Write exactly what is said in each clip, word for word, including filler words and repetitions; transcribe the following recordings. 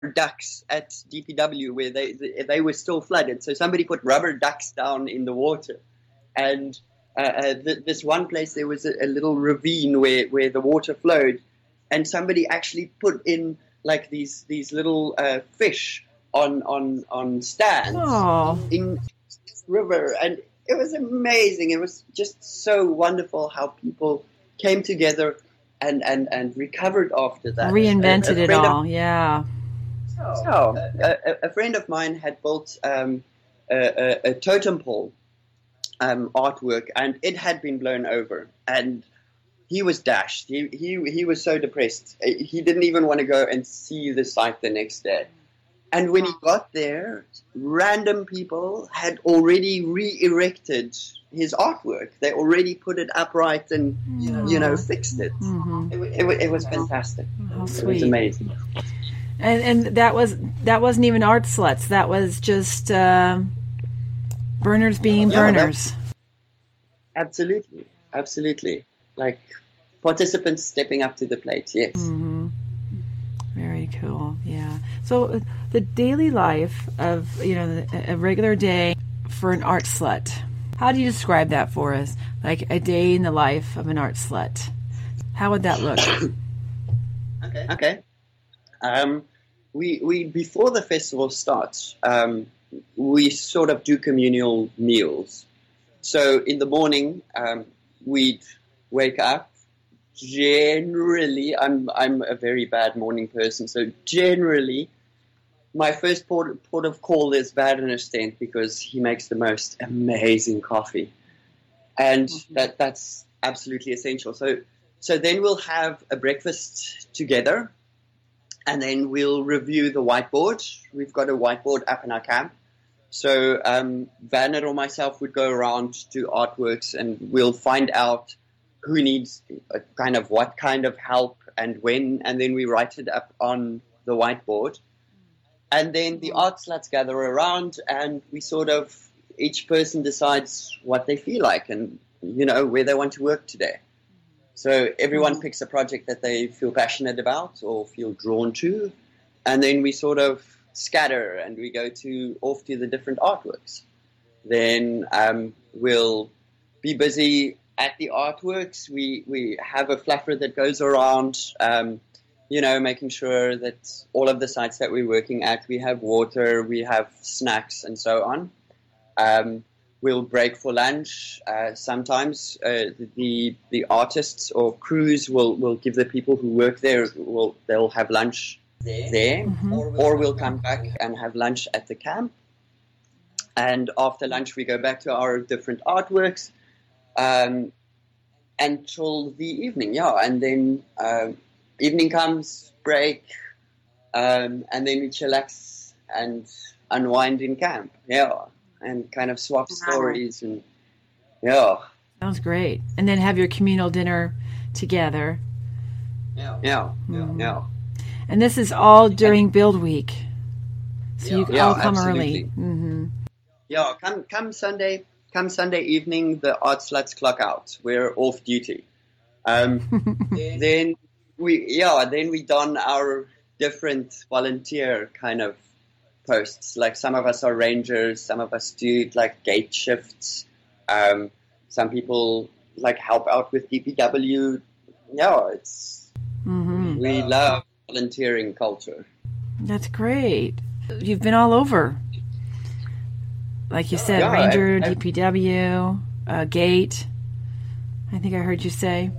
ducks at D P W where they they were still flooded. So somebody put rubber ducks down in the water, and uh, uh, th- this one place there was a, a little ravine where, where the water flowed, and somebody actually put in like these these little uh, fish on on on stands Oh. in this river, and it was amazing. It was just so wonderful how people came together and and and recovered after that. Reinvented A, a it friend of all, yeah. So, a, a friend of mine had built um, a, a, a totem pole um, artwork, and it had been blown over, and he was dashed. He, he he was so depressed. He didn't even want to go and see the site the next day. And when he got there, random people had already re-erected his artwork. They already put it upright and, you know, fixed it. Mm-hmm. It, it, it was fantastic. How It sweet. was amazing. And and that was that wasn't even art sluts. That was just uh, burners being Yeah, burners. Absolutely, absolutely. Like participants stepping up to the plate. Yes. Mm-hmm. Very cool. Yeah. So uh, the daily life of, you know, a regular day for an art slut. How do you describe that for us? Like a day in the life of an art slut. How would that look? Okay. Okay. Um, we we before the festival starts, um, we sort of do communal meals. So in the morning, um, we'd wake up. Generally, I'm I'm a very bad morning person. So generally, my first port, port of call is Werner Stent because he makes the most amazing coffee, and mm-hmm. that that's absolutely essential. So so then we'll have a breakfast together, and then we'll review the whiteboard. We've got a whiteboard up in our camp. So um, Werner or myself would go around to artworks, and we'll find out who needs a kind of what kind of help and when, and then we write it up on the whiteboard. And then the art sluts gather around, and we sort of, each person decides what they feel like and, you know, where they want to work today. So everyone mm-hmm. picks a project that they feel passionate about or feel drawn to, and then we sort of scatter and we go to off to the different artworks. Then um, we'll be busy at the artworks. We we have a fluffer that goes around, um, you know, making sure that all of the sites that we're working at, we have water, we have snacks, and so on. Um, we'll break for lunch. Uh, sometimes uh, the the artists or crews will, will give the people who work there, will they'll have lunch there, mm-hmm. or, we'll, or we'll come back and have lunch at the camp. And after lunch, we go back to our different artworks. Um, until the evening, yeah, and then uh, evening comes, break, um, and then we chillax and unwind in camp, yeah, and kind of swap stories, and yeah. Sounds great. And then have your communal dinner together. Yeah, yeah, mm-hmm. yeah. And this is all during build week, so yeah. you yeah, all come absolutely. early. Mm-hmm. Yeah, come come Sunday. Come Sunday evening, the art sluts clock out. We're off duty. Um, then we, yeah, then we don our different volunteer kind of posts. Like some of us are rangers, some of us do like gate shifts. Um, some people like help out with D P W. Yeah, it's mm-hmm. we love volunteering culture. That's great. You've been all over. Like you said, yeah, Ranger, I, I, D P W, uh, Gate. I think I heard you say.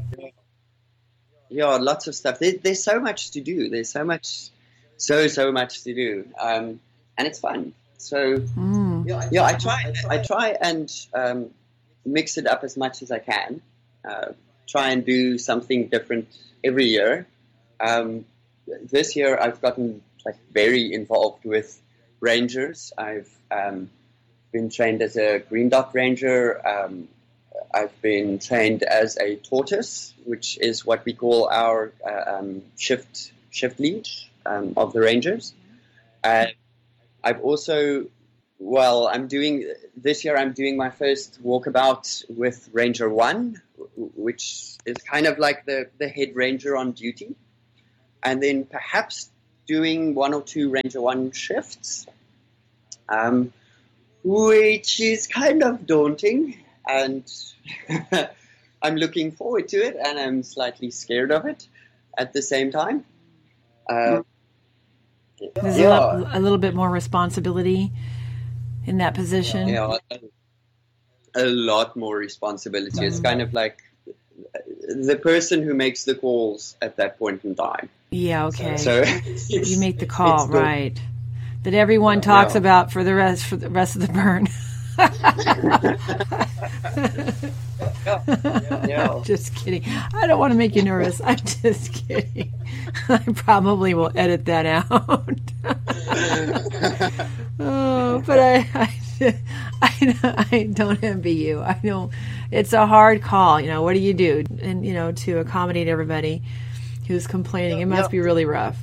Yeah, lots of stuff. There, there's so much to do. There's so much, so so much to do, um, and it's fun. So mm. yeah, yeah, I try. I try and um, mix it up as much as I can. Uh, try and do something different every year. Um, this year, I've gotten like very involved with Rangers. I've um, been trained as a Green Dot Ranger. Um, I've been trained as a tortoise, which is what we call our uh, um, shift shift lead um, of the Rangers. Uh, I've also, well, I'm doing, this year I'm doing my first walkabout with Ranger One, which is kind of like the, the head ranger on duty. And then perhaps doing one or two Ranger One shifts, um, which is kind of daunting, and I'm looking forward to it, and I'm slightly scared of it at the same time. Uh, There's yeah. a, a little bit more responsibility in that position. Yeah, a lot more responsibility. Mm. It's kind of like the person who makes the calls at that point in time. Yeah, okay. So, so you make the call, right? That everyone talks yeah. about for the rest for the rest of the burn. yeah, yeah. Just kidding. I don't want to make you nervous. I'm just kidding. I probably will edit that out. Oh, but I, I, I, I don't envy you. I know it's a hard call. You know, what do you do? And you know, to accommodate everybody who's complaining, it must yeah. be really rough.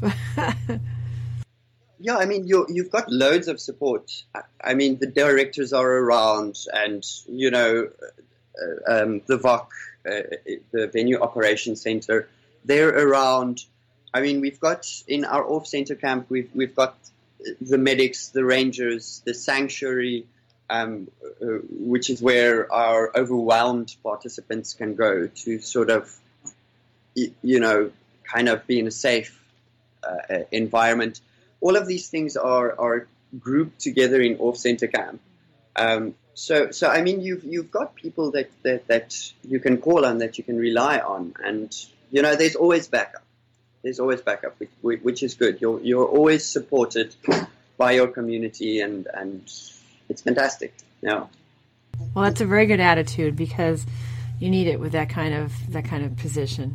Yeah, I mean, you you've got loads of support. I mean, the directors are around, and you know, uh, um, the V O C, uh, the Venue Operations Center, they're around. I mean, we've got in our off-center camp, we've we've got the medics, the rangers, the sanctuary, um, uh, which is where our overwhelmed participants can go to sort of, you know, kind of be in a safe uh, environment. All of these things are, are grouped together in off-center camp. Um, so, so I mean, you've you've got people that, that, that you can call on, that you can rely on, and you know, there's always backup. There's always backup, which, which is good. You're you're always supported by your community, and, and it's fantastic. Yeah. Well, that's a very good attitude, because you need it with that kind of that kind of position.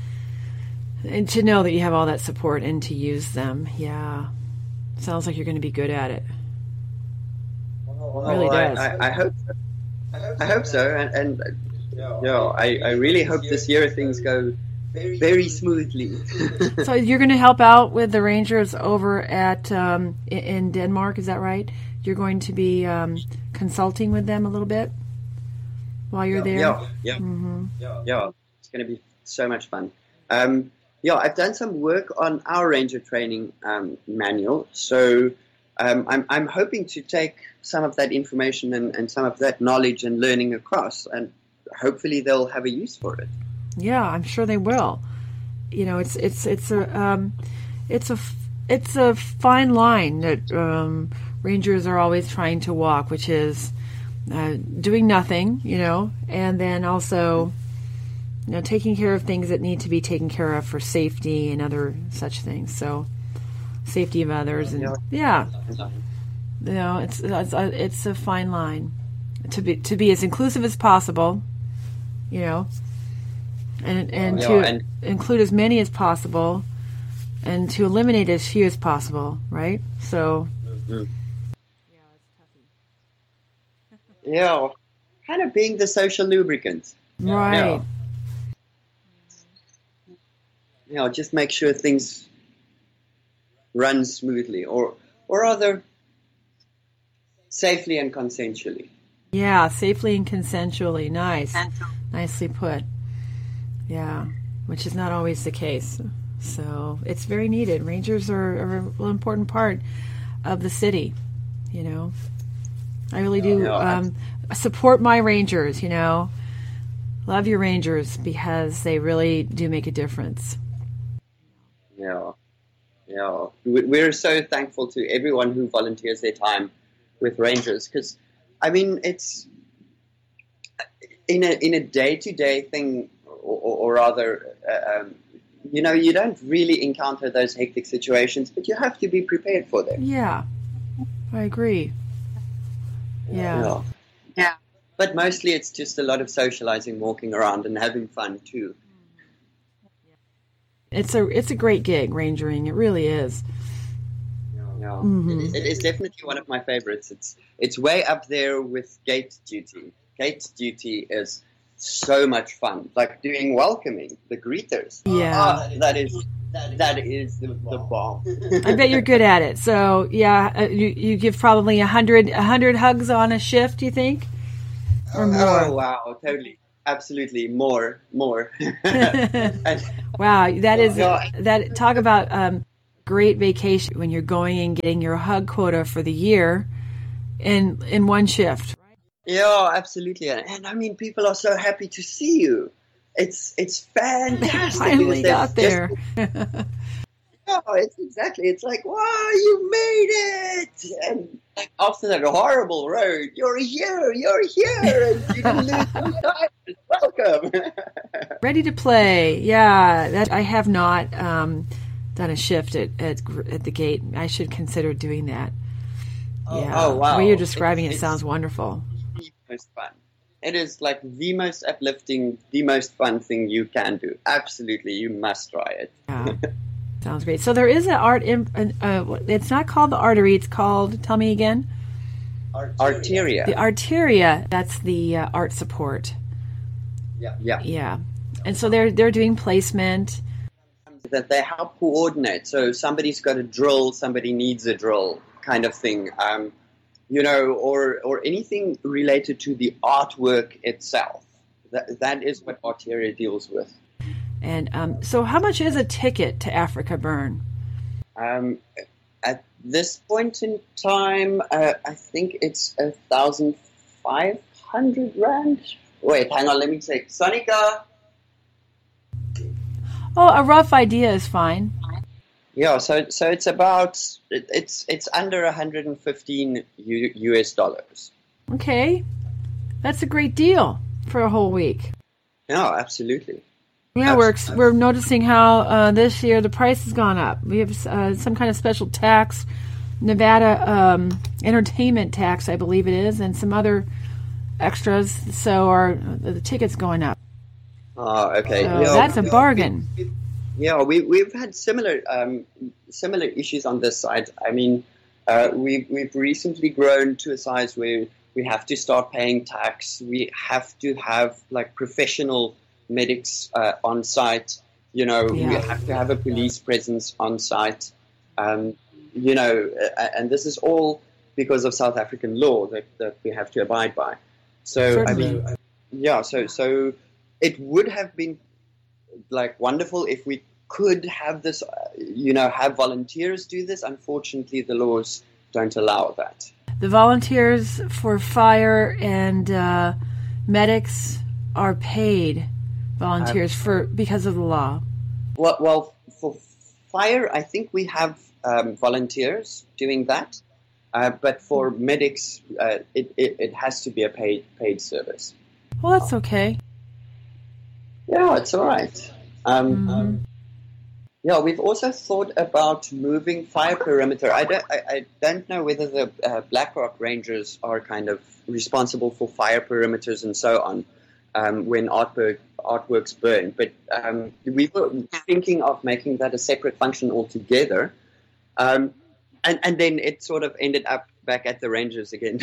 And to know that you have all that support and to use them, yeah. Sounds like you're going to be good at it. Well, really I, does. I, I hope so. I hope so. And, and you know, I, I really hope this year things go very smoothly. So you're going to help out with the Rangers over at um, in Denmark, is that right? You're going to be um, consulting with them a little bit while you're there? Yeah, yeah. Mm-hmm. Yeah, it's going to be so much fun. Um, Yeah, I've done some work on our Ranger training um, manual, so um, I'm, I'm hoping to take some of that information and, and some of that knowledge and learning across, and hopefully they'll have a use for it. Yeah, I'm sure they will. You know, it's it's it's a um, it's a it's a fine line that um, Rangers are always trying to walk, which is uh, doing nothing, you know, and then also. You know, taking care of things that need to be taken care of for safety and other such things. So, safety of others, and yeah, you know, it's it's a, it's a fine line to be to be as inclusive as possible. You know, and and yeah, to and include as many as possible, and to eliminate as few as possible. Right. So. Mm-hmm. Yeah, kind of being the social lubricant. Right. Yeah. You know, just make sure things run smoothly, or or rather, safely and consensually. Yeah, safely and consensually. Nice. Nicely put. Yeah, which is not always the case. So it's very needed. Rangers are, are a real important part of the city, you know. I really do um, support my Rangers, you know. Love your Rangers, because they really do make a difference. Yeah, yeah. We're so thankful to everyone who volunteers their time with Rangers, because, I mean, it's in a in a day to day thing, or, or rather, uh, um, you know, you don't really encounter those hectic situations, but you have to be prepared for them. Yeah, I agree. Yeah. yeah, yeah. But mostly, it's just a lot of socializing, walking around, and having fun too. It's a it's a great gig, rangering. It really is. Yeah, Mm-hmm. it, it is definitely one of my favorites. It's it's way up there with gate duty. Gate duty is so much fun. Like doing welcoming, the greeters. Yeah, oh, that is that is the, the bomb. I bet you're good at it. So yeah, uh, you you give probably a hundred a hundred hugs on a shift. Do you think, or more? Oh wow, totally. Absolutely, more, more. and, wow, that is no, that. Talk about um, great vacation when you're going and getting your hug quota for the year in in one shift. Yeah, absolutely. And, and I mean, people are so happy to see you. It's it's fantastic. Finally got there. Just, no, it's exactly. It's like, wow, you made it! And like, after that horrible road, you're here, you're here, and you didn't lose some time. Welcome. Ready to play. Yeah, that I have not um, done a shift at, at at the gate. I should consider doing that. Oh, Yeah. oh wow! The way you're describing it's, it it's sounds wonderful. The most fun. It is like the most uplifting, the most fun thing you can do. Absolutely, you must try it. Yeah. Sounds great. So there is an art. In, uh, it's not called the artery. It's called. Tell me again. Arteria. The Arteria. That's the uh, art support. Yeah. Yeah. Yeah. And so they're they're doing placement. That they help coordinate. So somebody's got a drill. Somebody needs a drill, kind of thing. Um, you know, or or anything related to the artwork itself. That that is what Arteria deals with. And um, so how much is a ticket to Africa Burn? Um, at this point in time, uh, I think it's a thousand five hundred rand. Wait, hang on, let me check. Sonika. Oh, a rough idea is fine. Yeah, so so it's about it, it's it's under one hundred fifteen U S dollars. Okay, that's a great deal for a whole week. Yeah, absolutely. Yeah, we're we're noticing how uh, this year the price has gone up. We have uh, some kind of special tax, Nevada um, entertainment tax, I believe it is, and some other extras. So our the ticket's going up. Oh, okay. So yeah, that's a bargain. We, we, yeah, we we've had similar um, similar issues on this side. I mean, uh, we we've recently grown to a size where we have to start paying tax. We have to have like professional medics uh, on site. You know, Yeah. we have to have a police presence on site. Um, you know, uh, and this is all because of South African law that, that we have to abide by. So, Certainly. I mean, yeah, so so it would have been like wonderful if we could have this, uh, you know, have volunteers do this. Unfortunately, the laws don't allow that. The volunteers for fire and uh, medics are paid volunteers for because of the law. Well, well, for fire, I think we have um, volunteers doing that, uh, but for medics, uh, it, it it has to be a paid paid service. Well, that's okay. Yeah, it's all right. Um, Mhm. um, yeah, we've also thought about moving fire perimeter. I don't, I, I don't know whether the uh, Blackrock Rangers are kind of responsible for fire perimeters and so on um, when artwork, artworks burn. But um, we were thinking of making that a separate function altogether. Um, and, and then it sort of ended up back at the Rangers again.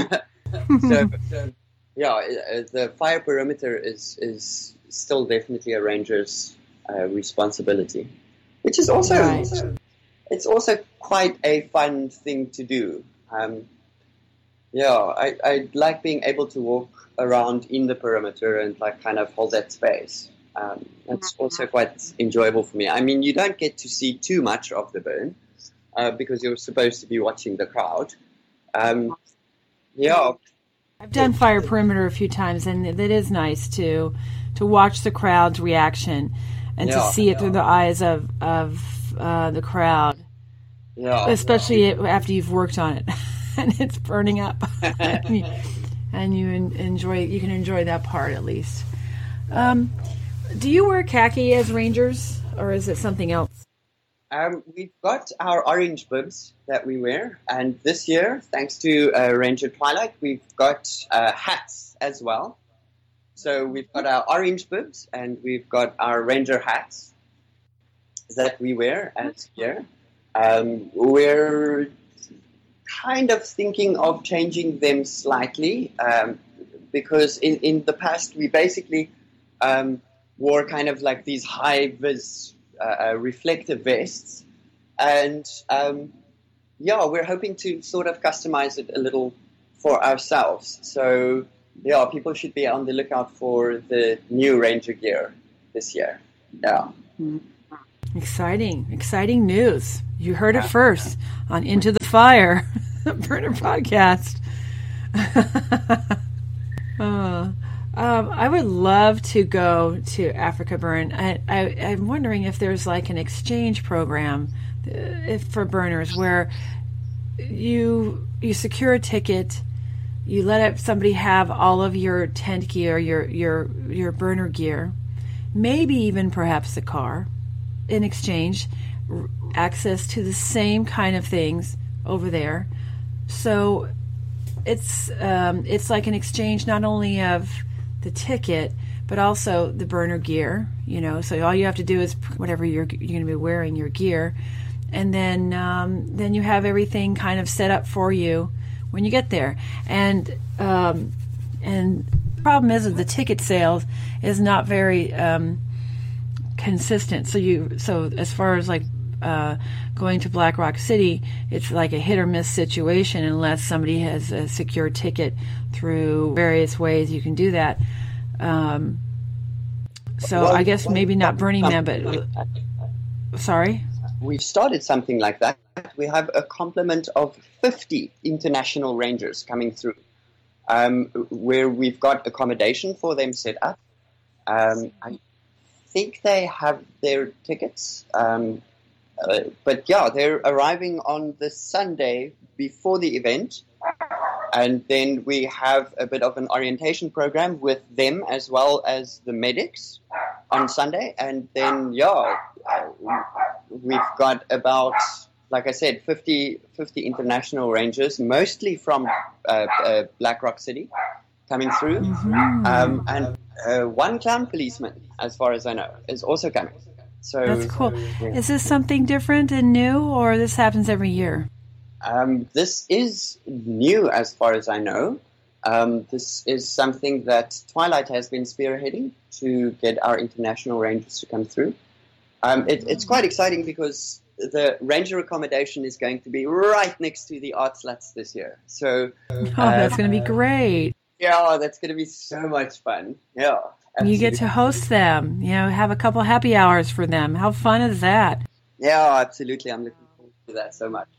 so, so, yeah, uh, the fire perimeter is, is still definitely a Ranger's uh, responsibility. Which is also, Right. also, it's also quite a fun thing to do. Um, yeah, I, I like being able to walk around in the perimeter and like kind of hold that space. Um, that's also quite enjoyable for me. I mean, you don't get to see too much of the burn uh, because you're supposed to be watching the crowd. Um, yeah, I've done fire perimeter a few times, and it is nice to to watch the crowd's reaction and Yeah, to see it yeah. through the eyes of of uh, the crowd, yeah, especially after you've worked on it and it's burning up, and you, and you en- enjoy. You can enjoy that part at least. Um, do you wear khaki as Rangers, or is it something else? Um, we've got our orange bibs that we wear, and this year, thanks to uh, Ranger Twilight, we've got uh, hats as well. So we've got our orange bibs, and we've got our Ranger hats that we wear as here. Um, we're kind of thinking of changing them slightly, um, because in, in the past we basically um, wore kind of like these high-vis uh, reflective vests, and um, yeah, we're hoping to sort of customize it a little for ourselves. So yeah, people should be on the lookout for the new Ranger gear this year. Yeah. Exciting, exciting news. You heard it first on Into the Fire, Burner Podcast. uh, um, I would love to go to Africa Burn. I, I, I'm wondering if there's like an exchange program uh, if, for burners where you you secure a ticket, you let somebody have all of your tent gear, your your your burner gear, maybe even perhaps a car, in exchange, r- access to the same kind of things over there. So it's um, it's like an exchange not only of the ticket but also the burner gear. You know, so all you have to do is whatever you're you're going to be wearing, your gear, and then um, then you have everything kind of set up for you when you get there. And um, and the problem is that the ticket sales is not very um, consistent. So you so as far as like uh, going to Black Rock City, it's like a hit or miss situation unless somebody has a secure ticket through various ways you can do that. Um, so Well, I guess maybe not Burning Man, but sorry. We've started something like that. We have a complement of fifty international rangers coming through, um, where we've got accommodation for them set up. Um, I think they have their tickets, um, uh, but yeah, they're arriving on the Sunday before the event, and then we have a bit of an orientation program with them as well as the medics on Sunday, and then yeah, uh, we've got about, like I said, fifty, fifty international rangers, mostly from uh, uh, Black Rock City, coming through, Mm-hmm. um, and uh, one clown policeman, as far as I know, is also coming. So That's cool. yeah. Is this something different and new, or this happens every year? Um, this is new, as far as I know. Um, this is something that Twilight has been spearheading to get our international rangers to come through. Um, it, it's quite exciting because the ranger accommodation is going to be right next to the Art Sluts this year. So, Oh, that's going to be great. yeah, that's going to be so much fun. Yeah, You get absolutely. to host them, you know, have a couple happy hours for them. How fun is that? Yeah, absolutely. I'm looking forward to that so much.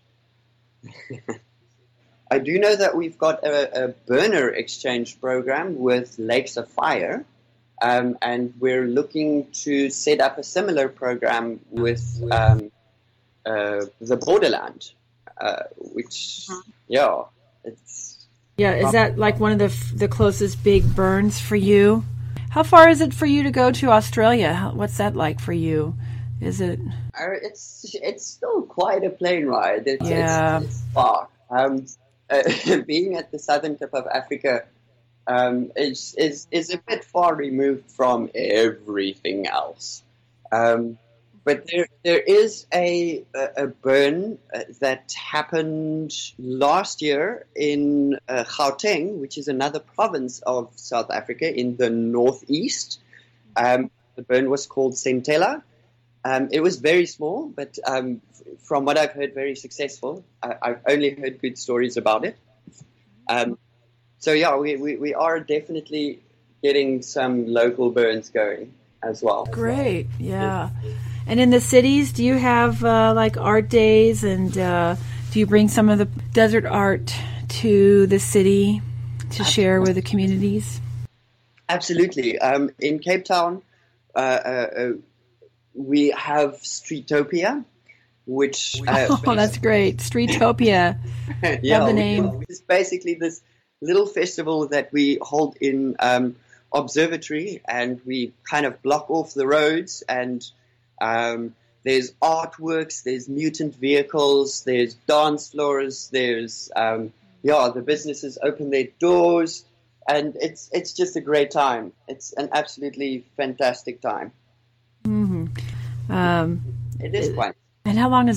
I do know that we've got a, a burner exchange program with Lakes of Fire, um, and we're looking to set up a similar program with um, uh, the Borderland, uh, which, yeah, it's... Yeah, is that like one of the f- the closest big burns for you? How far is it for you to go to Australia? How, what's that like for you? Is it? Uh, It's it's still quite a plane ride. It's, Yeah. it's, it's far. Um, uh, being at the southern tip of Africa um, is, is is a bit far removed from everything else. Um, but there there is a a, a burn uh, that happened last year in uh, Gauteng, which is another province of South Africa in the northeast. Um, the burn was called Centella. Um, it was very small, but um, f- from what I've heard, very successful. I, I've only heard good stories about it. Um, so yeah, we, we, we are definitely getting some local burns going as well. Great, yeah. And in the cities, do you have uh, like art days, and uh, do you bring some of the desert art to the city to share with the communities? Absolutely. Um, in Cape Town, uh, uh, uh, we have Streetopia, which uh, Oh, that's great. Streetopia. yeah, Love the we- name. It's basically this little festival that we hold in um, Observatory, and we kind of block off the roads, and um, there's artworks, there's mutant vehicles, there's dance floors, there's um, yeah, the businesses open their doors, and it's it's just a great time. It's an absolutely fantastic time. Um, It is quite. and how long is